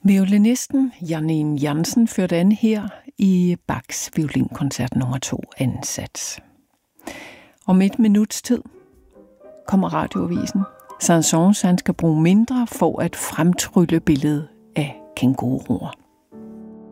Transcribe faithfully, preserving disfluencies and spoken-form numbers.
Violinisten Janine Jansen førte an her i Bachs violinkoncert nummer to, anden sats. Om et minuts tid kommer radioavisen. Saint-Saëns han skal bruge mindre for at fremtrylle billedet af kænguruer.